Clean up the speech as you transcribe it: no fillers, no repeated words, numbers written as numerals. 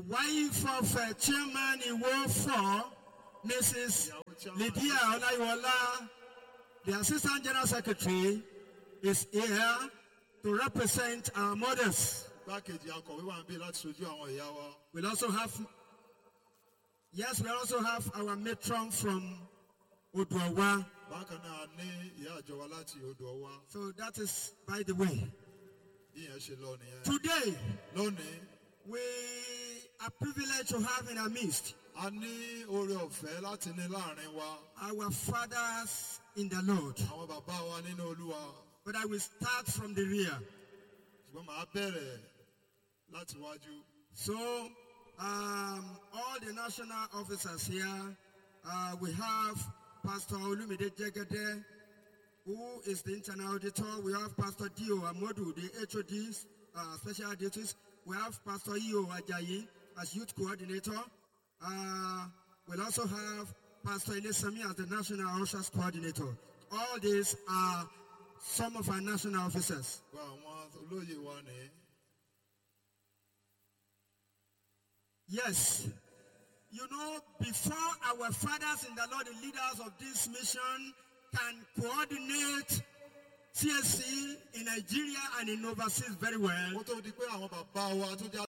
wife of Chairman Iwo 4, Mrs. Lydia Olaiwola, the Assistant General Secretary, is here to represent our mothers. We'll also have, yes, we also have our matron from Odoawa. So that is by the way. Today, we are privileged to have in our midst our fathers in the Lord. But I will start from the rear. So, all the national officers here, we have Pastor Olumide Jegede, who is the internal auditor. We have Pastor Dio Amodu, the HODs, special duties. We have Pastor Iyo Ajayi as youth coordinator. We'll also have Pastor Ilesami as the national ushers coordinator. All these are some of our national officers. Yes. You know, before our fathers in the Lord, the leaders of this mission, can coordinate CSC in Nigeria and in overseas very well,